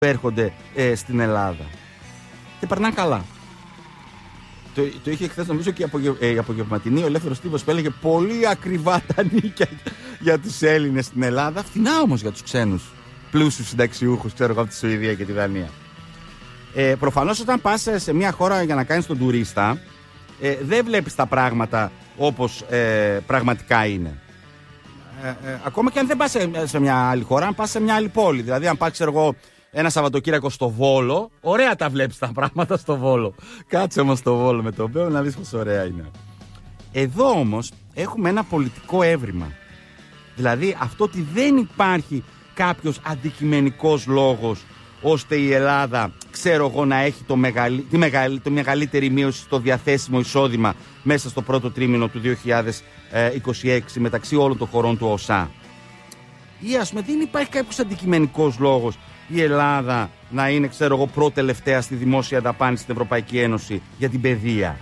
έρχονται στην Ελλάδα. Και περνάνε καλά. Το είχε χθες νομίζω και η απογευματινή ο Ελεύθερος Τύπος που έλεγε πολύ ακριβά τα νίκια για τους Έλληνες στην Ελλάδα. Φθηνά όμως για τους ξένους πλούσιους συνταξιούχους, ξέρω εγώ, από τη Σουηδία και τη Δανία. Προφανώς όταν πας σε μια χώρα για να κάνεις τον τουρίστα, δεν βλέπεις τα πράγματα όπως πραγματικά είναι. Ακόμα και αν δεν πας σε μια άλλη χώρα, αν πας σε μια άλλη πόλη. Δηλαδή, αν πας, ξέρω εγώ, ένα Σαββατοκύριακο στο Βόλο, ωραία τα βλέπεις τα πράγματα στο Βόλο. Κάτσε όμως στο Βόλο με τον Μπέο να δεις πόσο ωραία είναι. Εδώ όμως έχουμε ένα πολιτικό έβριμα. Δηλαδή, αυτό ότι δεν υπάρχει κάποιος αντικειμενικός λόγος ώστε η Ελλάδα, ξέρω εγώ, να έχει τη μεγαλύτερη μείωση στο διαθέσιμο εισόδημα μέσα στο πρώτο τρίμηνο του 2026 μεταξύ όλων των χωρών του ΟΣΑ. Ή ας πούμε δεν υπάρχει κάποιος αντικειμενικός λόγος η Ελλάδα να είναι, ξέρω εγώ, πρώτη-τελευταία στη δημόσια δαπάνη στην Ευρωπαϊκή Ένωση για την παιδεία.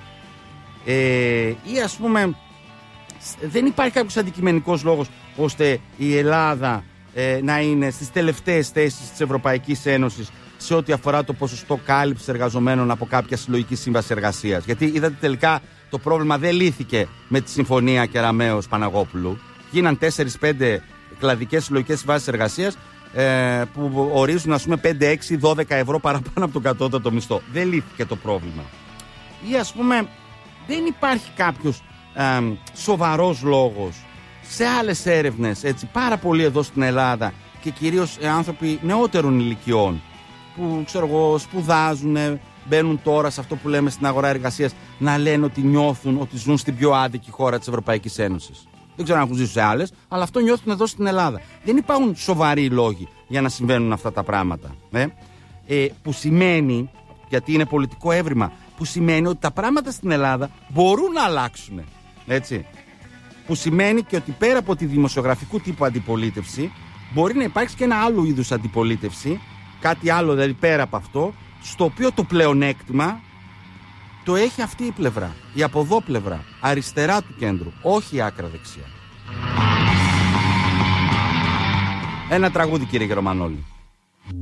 Ή ας πούμε δεν υπάρχει κάποιος αντικειμενικός λόγος ώστε η Ελλάδα να είναι στις τελευταίες θέσεις της Ευρωπαϊκής Ένωσης σε ό,τι αφορά το ποσοστό κάλυψης εργαζομένων από κάποια συλλογική σύμβαση εργασίας. Γιατί είδατε τελικά το πρόβλημα δεν λύθηκε με τη συμφωνία Κεραμέως-Παναγόπουλου. Γίναν 4-5 κλαδικές συλλογικές συμβάσεις εργασίας που ορίζουν, ας πούμε, 5, 6, 12 ευρώ παραπάνω από τον κατώτατο μισθό. Δεν λύθηκε το πρόβλημα. Ή ας πούμε δεν υπάρχει κάποιος σοβαρός λόγος σε άλλες έρευνες, έτσι, πάρα πολύ εδώ στην Ελλάδα και κυρίως άνθρωποι νεότερων ηλικιών που, ξέρω εγώ, σπουδάζουν, μπαίνουν τώρα σε αυτό που λέμε στην αγορά εργασίας, να λένε ότι νιώθουν ότι ζουν στην πιο άδικη χώρα της Ευρωπαϊκής Ένωσης. Δεν ξέρω αν έχουν ζήσει σε άλλες, αλλά αυτό νιώθουν εδώ στην Ελλάδα. Δεν υπάρχουν σοβαροί λόγοι για να συμβαίνουν αυτά τα πράγματα. Που σημαίνει, γιατί είναι πολιτικό έβριμα, που σημαίνει ότι τα πράγματα στην Ελλάδα μπορούν να αλλάξουν. Έτσι. Που σημαίνει και ότι πέρα από τη δημοσιογραφικού τύπου αντιπολίτευση, μπορεί να υπάρξει και ένα άλλο είδους αντιπολίτευση, κάτι άλλο δηλαδή πέρα από αυτό, στο οποίο το πλεονέκτημα το έχει αυτή η πλευρά, η από εδώ πλευρά, αριστερά του κέντρου, όχι η άκρα δεξιά. Ένα τραγούδι, κύριε Γερομανόλη.